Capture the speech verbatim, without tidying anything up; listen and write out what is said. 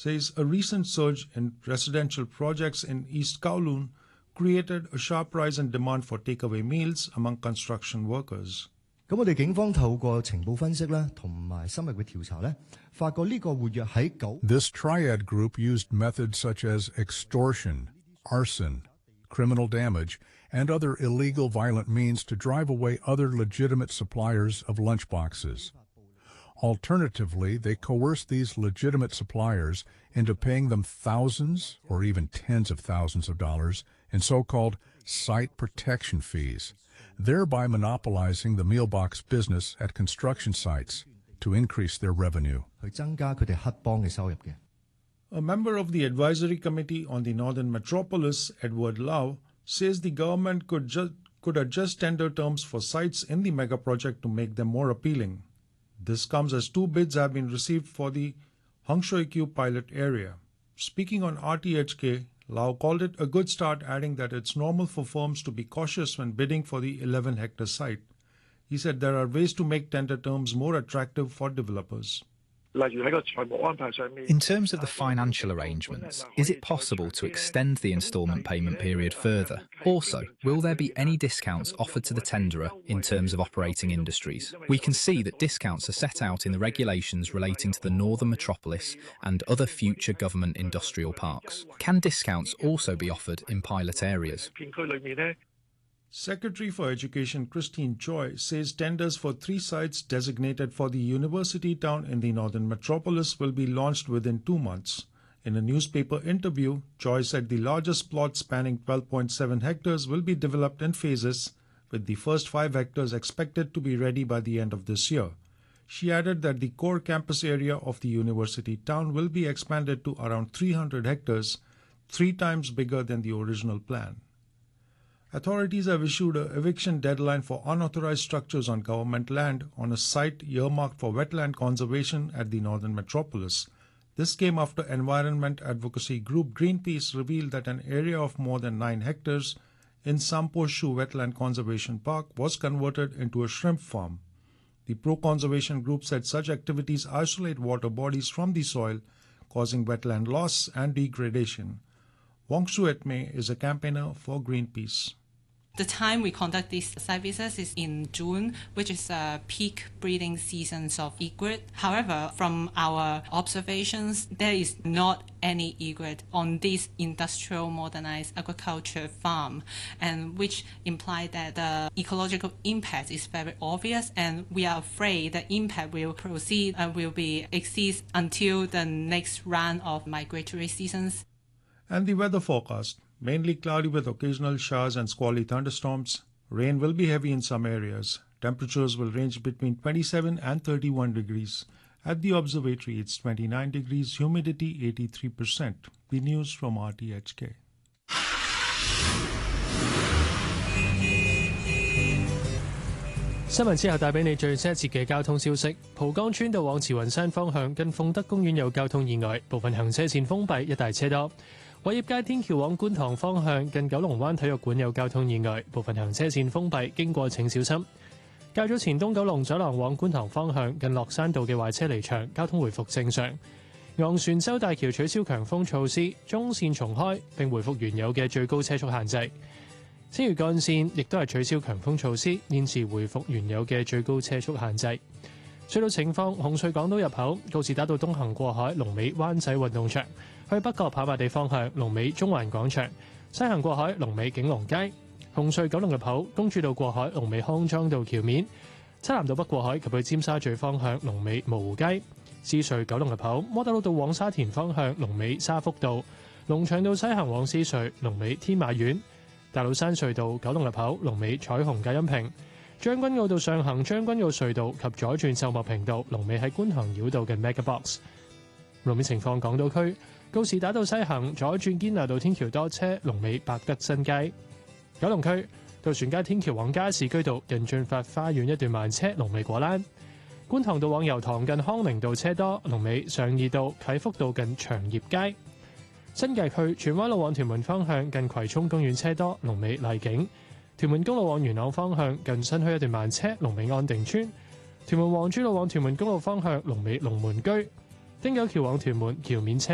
says a recent surge in residential projects in East Kowloon created a sharp rise in demand for takeaway meals among construction workers. 咁我哋警方透過情報分析咧，同埋深入嘅調查咧，發覺呢個活躍喺九。 This triad group used methods such as extortion, arson, criminal damage, and other illegal violent means to drive away other legitimate suppliers of lunchboxes. Alternatively, they coerced these legitimate suppliers into paying them thousands or even tens of thousands of dollars in so-called site protection fees, thereby monopolizing the mealbox business at construction sites to increase their revenue. 去增加佢哋黑幫嘅收入嘅。 A member of the Advisory Committee on the Northern Metropolis, Edward Lau, says the government could, ju- could adjust tender terms for sites in the mega project to make them more appealing. This comes as two bids have been received for the Hung Shui Kiu pilot area. Speaking on R T H K, Lau called it a good start, adding that it's normal for firms to be cautious when bidding for the eleven hectare site. He said there are ways to make tender terms more attractive for developers. In terms of the financial arrangements, is it possible to extend the instalment payment period further? Also, will there be any discounts offered to the tenderer in terms of operating industries? We can see that discounts are set out in the regulations relating to the Northern Metropolis and other future government industrial parks. Can discounts also be offered in pilot areas? Secretary for Education Christine Choi says tenders for three sites designated for the university town in the Northern Metropolis will be launched within two months. In a newspaper interview, Choi said the largest plot spanning twelve point seven hectares will be developed in phases, with the first five hectares expected to be ready by the end of this year. She added that the core campus area of the university town will be expanded to around three hundred hectares, three times bigger than the original plan. Authorities have issued an eviction deadline for unauthorized structures on government land on a site earmarked for wetland conservation at the Northern Metropolis. This came after environment advocacy group Greenpeace revealed that an area of more than nine hectares in Sampo Shu Wetland Conservation Park was converted into a shrimp farm. The pro-conservation group said such activities isolate water bodies from the soil, causing wetland loss and degradation. Wong Suet-mei is a campaigner for Greenpeace. The time we conduct these site visits is in June, which is a peak breeding season of egret. However, from our observations, there is not any egret on this industrial modernized agriculture farm, and which implies that the ecological impact is very obvious, and we are afraid the impact will proceed and will be exist until the next round of migratory seasons. And the weather forecast. Mainly cloudy with occasional showers and squally thunderstorms. Rain will be heavy in some areas. Temperatures will range between twenty-seven and thirty-one degrees. At the observatory, it's twenty-nine degrees, humidity eighty-three percent. The news from R T H K. 新聞之後帶俾你最新一節嘅交通消息。蒲崗村道往慈雲山方向近鳳德公園有交通意外，部分行車線封閉，一帶車多。偉業街天橋往觀塘方向近九龍灣體育館有交通意外，部分行車線封閉，經過請小心。較早前東九龍走廊往觀塘方向近落山道嘅壞車離場，交通回復正常。昂船洲大橋取消強風措施，中線重開並回復原有嘅最高車速限制。青嶼幹線亦都係取消強風措施，現時回復原有嘅最高車速限制。隧道情況：紅隧港島入口告士打道東行過海，龍尾灣仔運動場；去北角跑馬地方向，龍尾中環廣場；西行過海，龍尾景隆街。紅隧九龍入口公主道過海，龍尾康莊道橋面；漆咸道北過海及去尖沙咀方向，龍尾蕪湖街。獅隧九龍入口窩打老道往沙田方向，龍尾沙福道；龍翔道西行往獅隧，龍尾天馬苑。大老山隧道九龍入口，龍尾彩虹隔音屏。將軍澳道上行將軍澳隧道及左轉秀茂坪道，龍尾喺觀塘繞道嘅 Mega Box。路面情況：港島區告士打道西行左轉堅拿道天橋多車，龍尾百德新街。九龍區渡船街天橋往加士居道近駿發花園一段慢車，龍尾果欄。觀塘道往油塘近康寧道車多，龍尾上義道啟福道近長業街。新界區荃灣路往屯門方向近葵涌公園車多，龍尾麗景。屯門公路往元朗方向近新墟一段慢車，龍尾安定村。屯門黃珠路往屯門公路方向，龍尾龍門居。汀九橋往屯門橋面車